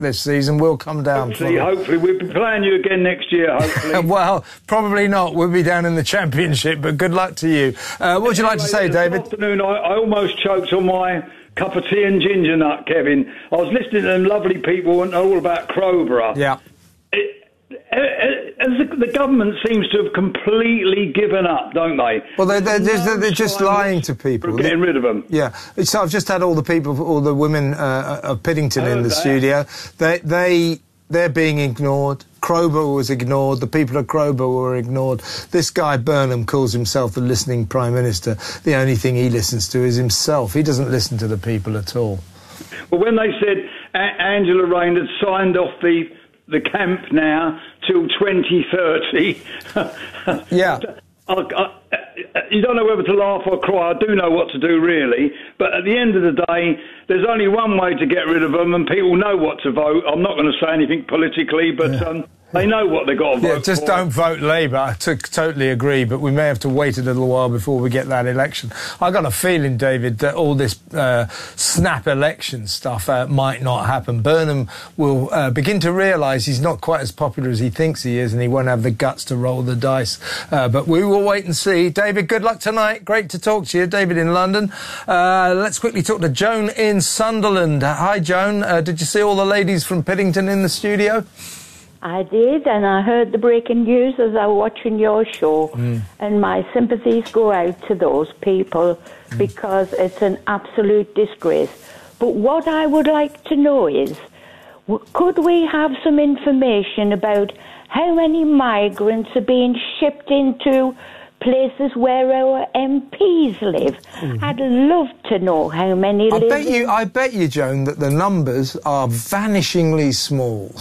this season will come down. Hopefully we'll be playing you again next year, hopefully. Well, probably not. We'll be down in the Championship, but good luck to you. What would you like to say, David? This afternoon, I almost choked on my cup of tea and ginger nut, Kevin. I was listening to them lovely people and all about Crowborough. Yeah. The government seems to have completely given up, don't they? Well, they're just lying to people. Getting rid of them. Yeah. So I've just had all the women of Piddington in the studio. They're being ignored. Crowborough was ignored. The people of Crowborough were ignored. This guy Burnham calls himself the listening Prime Minister. The only thing he listens to is himself. He doesn't listen to the people at all. Well, when they said Angela Rayner had signed off the camp now till 2030. Yeah. You don't know whether to laugh or cry. I do know what to do, really. But at the end of the day, there's only one way to get rid of them, and people know what to vote. I'm not going to say anything politically, but they know what they've got to vote for. Just don't vote Labour. I totally agree, but we may have to wait a little while before we get that election. I got a feeling, David, that all this snap election stuff might not happen. Burnham will begin to realise he's not quite as popular as he thinks he is, and he won't have the guts to roll the dice. But we will wait and see. David, good luck tonight. Great to talk to you. David in London. Let's quickly talk to Joan in Sunderland. Hi, Joan. Did you see all the ladies from Piddington in the studio? I did, and I heard the breaking news as I was watching your show, and my sympathies go out to those people because it's an absolute disgrace. But what I would like to know is, could we have some information about how many migrants are being shipped into places where our MPs live? I'd love to know how many live. I bet you, Joan, that the numbers are vanishingly small.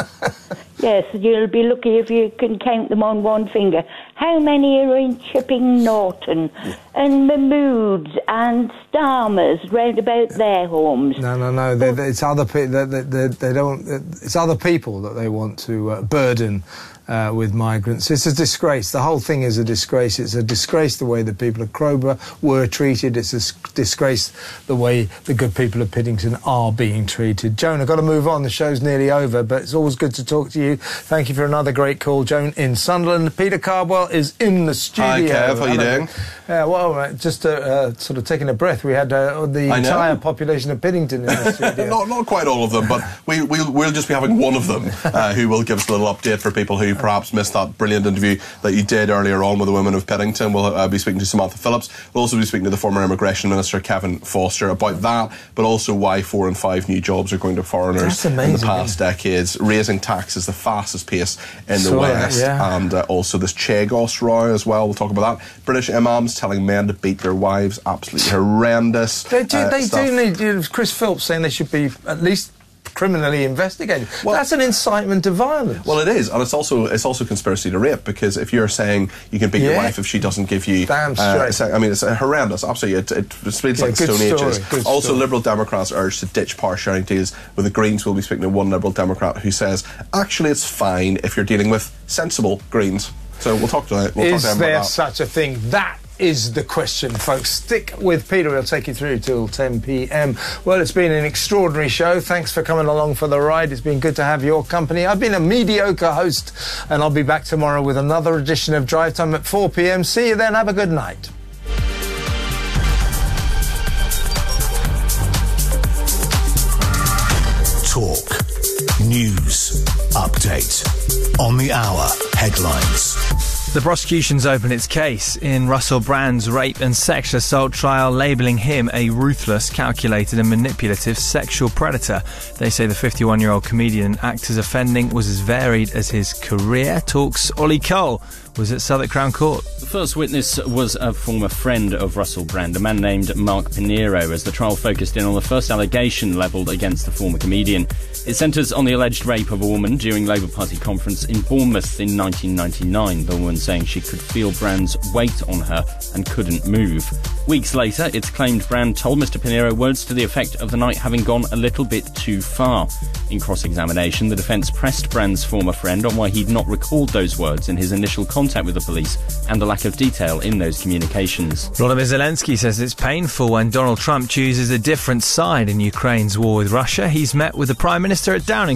Yes, you'll be lucky if you can count them on one finger. How many are in Chipping Norton and Mahmoods and Starmers round about their homes? No. It's other people. They don't. It's other people that they want to burden with migrants. It's a disgrace. The whole thing is a disgrace. It's a disgrace the way the people of Crowborough were treated. It's a disgrace the way the good people of Piddington are being treated. Joan, I've got to move on. The show's nearly over, but it's always good to talk to you. Thank you for another great call, Joan in Sunderland. Peter Cardwell is in the studio. Hi, Kev. How are you doing? Well, just sort of taking a breath. We had the entire population of Piddington in the studio. not quite all of them, but we'll just be having one of them who will give us a little update for people who perhaps missed that brilliant interview that you did earlier on with the women of Piddington. We'll be speaking to Samantha Phillips. We'll also be speaking to the former Immigration Minister, Kevin Foster, about that, but also why 4 in 5 new jobs are going to foreigners in the past decades, raising taxes the fastest pace in the West, and also this Chagos row as well. We'll talk about that. British imams telling men to beat their wives, absolutely horrendous. They do need Chris Philps saying they should be at least criminally investigated. Well, that's an incitement to violence. Well, it is, and it's also conspiracy to rape, because if you're saying you can beat your wife if she doesn't give you, damn straight. I mean, it's horrendous. Absolutely, it speaks like Stone Ages. Also, Liberal Democrats urged to ditch power sharing deals with the Greens. We'll be speaking to one Liberal Democrat who says actually it's fine if you're dealing with sensible Greens. So we'll talk to them about that. Is there such a thing? That is the question, folks. Stick with Peter. We'll take you through till 10 p.m. Well, it's been an extraordinary show. Thanks for coming along for the ride. It's been good to have your company. I've been a mediocre host, and I'll be back tomorrow with another edition of Drive Time at 4 p.m. See you then. Have a good night. Talk. News. Update. On the hour. Headlines. The prosecution's opened its case in Russell Brand's rape and sexual assault trial, labelling him a ruthless, calculated and manipulative sexual predator. They say the 51-year-old comedian and actor's offending was as varied as his career. Talks Ollie Cole was at Southwark Crown Court. The first witness was a former friend of Russell Brand, a man named Mark Pinero, as the trial focused in on the first allegation levelled against the former comedian. It centres on the alleged rape of a woman during Labour Party conference in Bournemouth in 1999. The woman saying she could feel Brand's weight on her and couldn't move. Weeks later, it's claimed Brand told Mr. Pinheiro words to the effect of the night having gone a little bit too far. In cross-examination, the defence pressed Brand's former friend on why he'd not recalled those words in his initial contact with the police and the lack of detail in those communications. Volodymyr Zelensky says it's painful when Donald Trump chooses a different side in Ukraine's war with Russia. He's met with the Prime Minister at Downing